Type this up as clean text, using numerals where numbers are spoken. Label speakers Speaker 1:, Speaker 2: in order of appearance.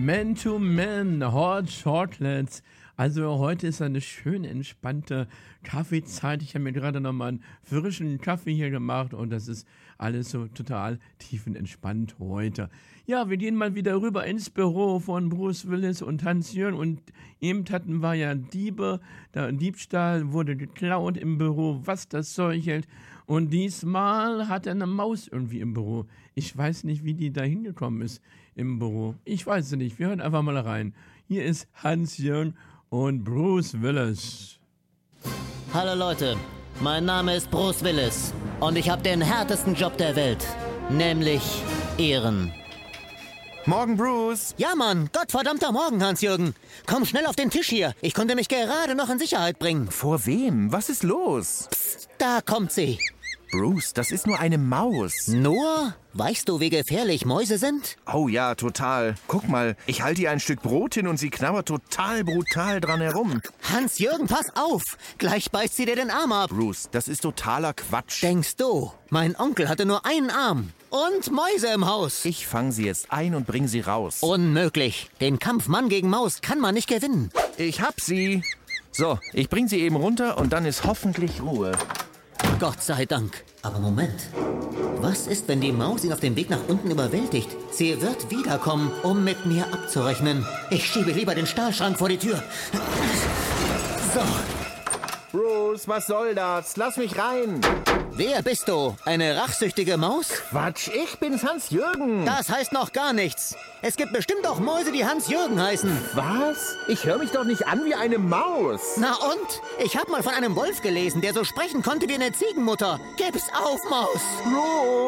Speaker 1: Man to Man, Hot Shortlets. Also heute ist eine schön entspannte Kaffeezeit. Ich habe mir gerade nochmal einen frischen Kaffee hier gemacht und das ist alles so total tiefenentspannt heute. Ja, wir gehen mal wieder rüber ins Büro von Bruce Willis und Hans-Jörn und eben hatten wir ja Diebe, der Diebstahl wurde geklaut im Büro, was das Zeug hält. Und diesmal hat er eine Maus irgendwie im Büro. Ich weiß nicht, wie die da hingekommen ist im Büro. Ich weiß es nicht, wir hören einfach mal rein. Hier ist Hans-Jörn und Bruce Willis.
Speaker 2: Hallo Leute, mein Name ist Bruce Willis und ich habe den härtesten Job der Welt, nämlich Ehren.
Speaker 3: Morgen, Bruce.
Speaker 2: Ja Mann, gottverdammter Morgen, Hans-Jürgen. Komm schnell auf den Tisch hier, ich konnte mich gerade noch in Sicherheit bringen.
Speaker 3: Vor wem? Was ist los?
Speaker 2: Psst, da kommt sie.
Speaker 3: Bruce, das ist nur eine Maus.
Speaker 2: Nur? Weißt du, wie gefährlich Mäuse sind?
Speaker 3: Oh ja, total. Guck mal, ich halte ihr ein Stück Brot hin und sie knabbert total brutal dran herum.
Speaker 2: Hans-Jürgen, pass auf! Gleich beißt sie dir den Arm ab.
Speaker 3: Bruce, das ist totaler Quatsch.
Speaker 2: Denkst du, mein Onkel hatte nur einen Arm und Mäuse im Haus.
Speaker 3: Ich fange sie jetzt ein und bring sie raus.
Speaker 2: Unmöglich. Den Kampf Mann gegen Maus kann man nicht gewinnen.
Speaker 3: Ich hab sie. So, ich bring sie eben runter und dann ist hoffentlich Ruhe.
Speaker 2: Gott sei Dank. Aber Moment. Was ist, wenn die Maus ihn auf dem Weg nach unten überwältigt? Sie wird wiederkommen, um mit mir abzurechnen. Ich schiebe lieber den Stahlschrank vor die Tür. So.
Speaker 3: Bruce, was soll das? Lass mich rein.
Speaker 2: Wer bist du? Eine rachsüchtige Maus?
Speaker 3: Quatsch, ich bin's, Hans-Jürgen.
Speaker 2: Das heißt noch gar nichts. Es gibt bestimmt auch Mäuse, die Hans-Jürgen heißen.
Speaker 3: Was? Ich höre mich doch nicht an wie eine Maus.
Speaker 2: Na und? Ich habe mal von einem Wolf gelesen, der so sprechen konnte wie eine Ziegenmutter. Gib's auf, Maus.
Speaker 3: Bruce.